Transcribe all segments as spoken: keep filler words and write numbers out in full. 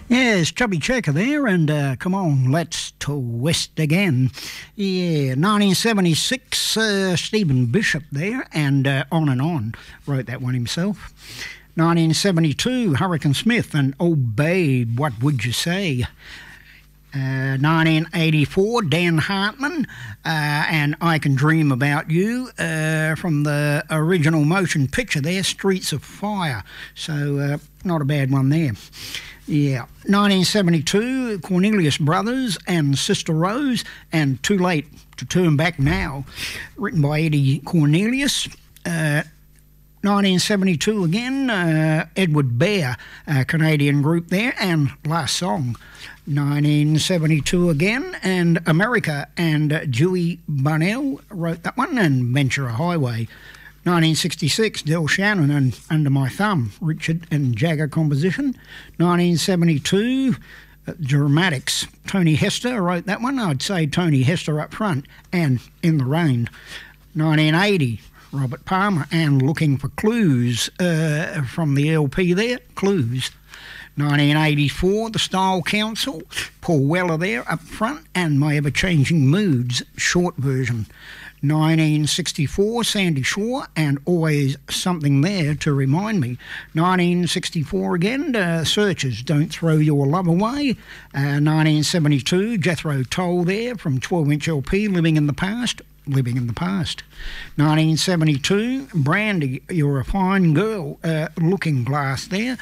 Yes, Chubby Checker there, and uh, come on, let's twist again. Yeah, nineteen seventy-six, uh, Stephen Bishop there, and uh, On and On, wrote that one himself. nineteen seventy-two, Hurricane Smith, and Oh Babe, What Would You Say? Uh, nineteen eighty-four, Dan Hartman, uh, and I Can Dream About You, uh, from the original motion picture there, Streets of Fire. So, uh, not a bad one there. Yeah. nineteen seventy-two, Cornelius Brothers and Sister Rose, and Too Late to Turn Back Now, written by Eddie Cornelius. Uh, nineteen seventy-two again, uh, Edward Bear, a Canadian group there, and Last Song. nineteen seventy-two again, and America, and uh, Dewey Bunnell wrote that one, and Ventura Highway. nineteen sixty-six, Del Shannon and Under My Thumb, Richard and Jagger composition. nineteen seventy-two, uh, Dramatics, Tony Hester wrote that one. I'd say Tony Hester up front, and In the Rain. nineteen eighty, Robert Palmer and Looking for Clues, uh, from the L P there, Clues. nineteen eighty-four, The Style Council, Paul Weller there up front, and My Ever-Changing Moods, short version. nineteen sixty-four, Sandy Shaw, and Always Something There to Remind Me. nineteen sixty-four again, uh, Searchers, Don't Throw Your Love Away. Uh, nineteen seventy-two, Jethro Tull there from twelve inch L P, Living in the Past. Living in the Past. nineteen seventy-two, Brandy, You're a Fine Girl, uh, Looking Glass there.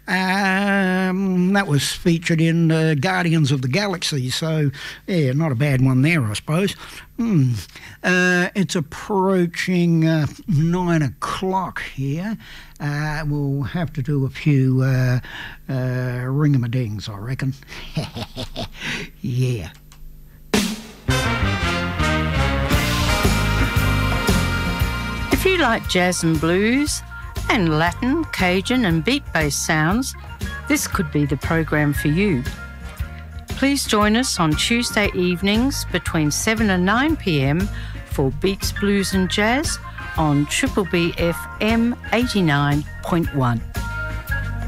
Um, that was featured in uh, Guardians of the Galaxy, so yeah, not a bad one there, I suppose. Hmm. Uh, it's approaching uh, nine o'clock here. Uh, we'll have to do a few uh, uh, ring-a-dings, I reckon. Yeah. If you like jazz and blues and Latin, Cajun and beat-based sounds, this could be the program for you. Please join us on Tuesday evenings between seven and nine p m for Beats, Blues and Jazz on Triple B F M eighty-nine point one.